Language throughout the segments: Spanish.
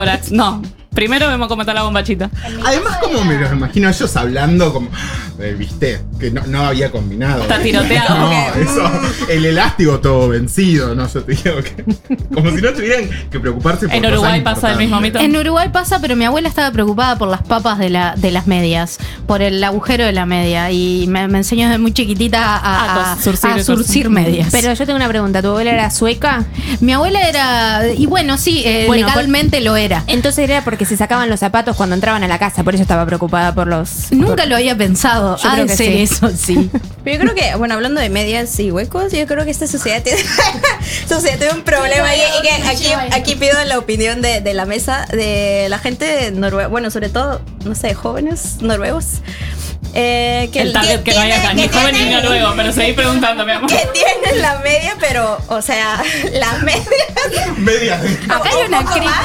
No, primero vemos cómo está la bombachita. Además, como me los imagino ellos hablando como, viste, que no había combinado. Está tiroteado. No, eso, el elástico todo vencido, no, yo te digo que como si no tuvieran que preocuparse por En cosas Uruguay pasa el importantes. mismo mito. En Uruguay pasa, pero mi abuela estaba preocupada por las papas de las medias, por el agujero de la media, y me enseñó desde muy chiquitita a surcir medias. Pero yo tengo una pregunta, ¿tu abuela era sueca? Mi abuela era, y bueno, sí, legalmente lo era. Entonces era porque se sacaban los zapatos cuando entraban a la casa, por eso estaba preocupada por los... Nunca lo había pensado. Yo creo que hacer sí. eso, sí. Pero yo creo que, bueno, hablando de medias y huecos, yo creo que esta sociedad tiene, un problema. Y que aquí pido la opinión de la mesa, de la gente noruega, bueno, sobre todo, no sé, jóvenes noruegos. Que el target que no hay acá, ni joven ni noruego, pero seguí preguntando, mi amor. Que tienen la media, pero, o sea, la media. Medias. Acá hay una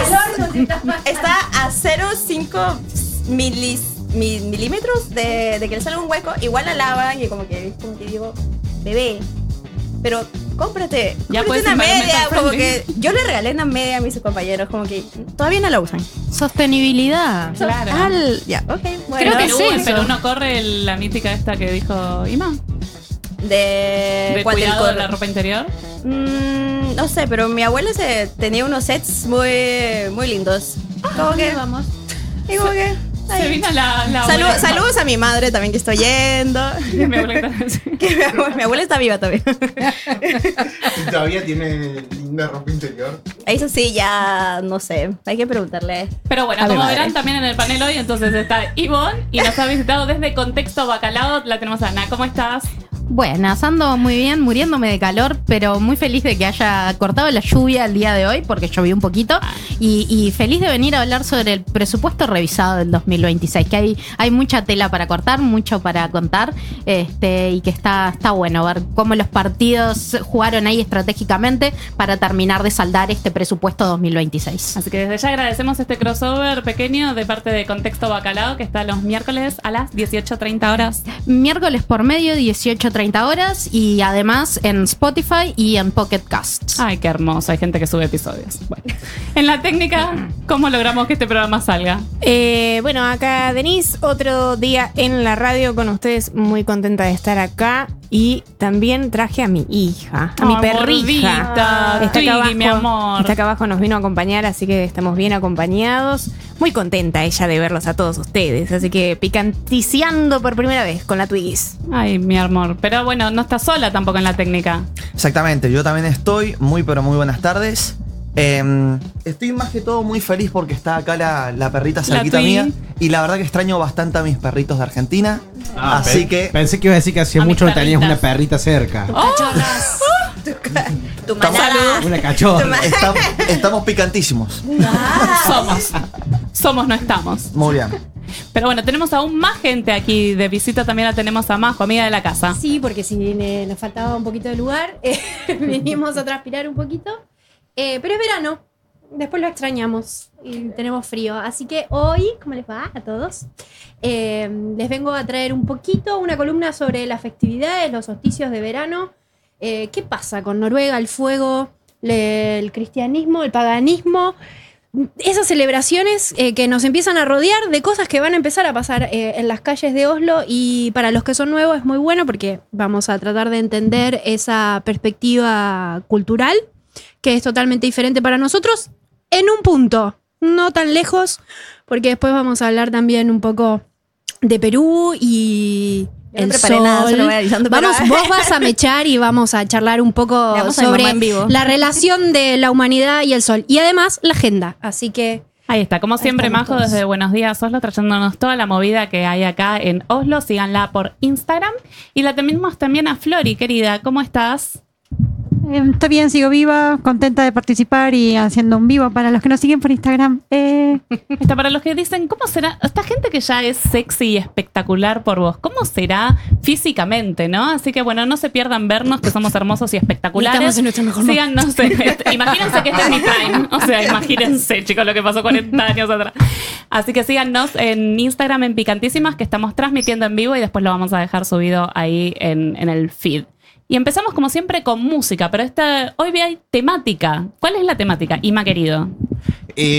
Está a 0,5 milímetros de que le salga un hueco. Igual la lavan y como que digo, bebé, pero cómprate puedes una media. environmental Como friendly. que yo le regalé una media a mis compañeros, como que todavía no la usan. Sostenibilidad. Claro. Ya, ok. Bueno, Creo que Perú, sí, en eso. Perú no corre la mítica esta que dijo Ima. de ¿Cuál del cuidado de la ropa interior? no sé, pero mi abuela tenía unos sets muy, muy lindos. Como que, Vamos. y como que Se vino la abuela. saludos a mi madre también que estoy yendo. Mi abuela está- Que mi abuela está viva todavía. Y todavía tiene linda ropa interior. Eso sí, ya no sé. Hay que preguntarle. Pero bueno, A mi como madre. verán también en el panel hoy, entonces está Ivonne y nos ha visitado desde Contexto Bacalao. La tenemos a Ana. ¿Cómo estás? Buenas, ando muy bien, muriéndome de calor, pero muy feliz de que haya cortado la lluvia el día de hoy, porque llovió un poquito, y feliz de venir a hablar sobre el presupuesto revisado del 2026, que hay mucha tela para cortar, mucho para contar, y que está bueno ver cómo los partidos jugaron ahí estratégicamente para terminar de saldar este presupuesto 2026. Así que desde ya agradecemos este crossover pequeño de parte de Contexto Bacalao, que está los miércoles a las 18:30 horas. Miércoles por medio, 18:30 horas, y además en Spotify y en Pocket Casts. Ay, qué hermoso. Hay gente que sube episodios. Bueno. En la técnica, ¿cómo logramos que este programa salga? Bueno, acá Denise, otro día en la radio con ustedes, muy contenta de estar acá. Y también traje a mi hija, a mi Ay, perrija. gordita, Está acá Twiggy, mi amor. Está acá abajo, nos vino a acompañar, así que estamos bien acompañados. Muy contenta ella de verlos a todos ustedes, así que picanticiando por primera vez con la Twiggies. Ay, mi amor. Pero bueno, no estás sola tampoco en la técnica. Exactamente, yo también estoy. Muy pero muy buenas tardes. Estoy más que todo muy feliz porque está acá la perrita cerquita Twiggy. mía. Y la verdad que extraño bastante a mis perritos de Argentina. Así que Pensé que iba a decir que hacía A mis mucho que tenías perritas. una perrita cerca. Cachorras. Tu Estamos- manada. Una cachorra. estamos picantísimos. Somos, no estamos. Muy bien. Pero bueno, tenemos aún más gente aquí de visita. También la tenemos a Majo, amiga de la casa. Sí, porque si nos faltaba un poquito de lugar, vinimos a transpirar un poquito. Pero es verano, después lo extrañamos y tenemos frío. Así que hoy, ¿cómo les va a todos? Les vengo a traer un poquito una columna sobre las festividades, los solsticios de verano. ¿Qué pasa con Noruega, el fuego, el cristianismo, el paganismo? Esas celebraciones que nos empiezan a rodear de cosas que van a empezar a pasar en las calles de Oslo, y para los que son nuevos es muy bueno porque vamos a tratar de entender esa perspectiva cultural que es totalmente diferente para nosotros en un punto, no tan lejos, porque después vamos a hablar también un poco de Perú y Yo no el preparé sol. nada, solo voy avisando, pero- Vos vas a mechar y vamos a charlar un poco Veamos a mi sobre mamá en vivo. la relación de la humanidad y el sol. Y además la agenda. Así que Ahí está, como siempre, estamos Majo, todos. desde Buenos Días Oslo, trayéndonos toda la movida que hay acá en Oslo. Síganla por Instagram. Y la tenemos también a Flori, querida. ¿Cómo estás? Estoy bien, sigo viva, contenta de participar y haciendo un vivo para los que nos siguen por Instagram. Está para los que dicen, ¿cómo será? Esta gente que ya es sexy y espectacular por vos, ¿cómo será físicamente, no? Así que bueno, no se pierdan vernos, que somos hermosos y espectaculares. Estamos en nuestro mejor Síganos, imagínense que este es mi prime. O sea, imagínense, chicos, lo que pasó 40 años atrás. Así que síganos en Instagram, en Picantísimas, que estamos transmitiendo en vivo y después lo vamos a dejar subido ahí en el feed. Y empezamos como siempre con música, pero hoy hay temática. ¿Cuál es la temática, Ima, querido?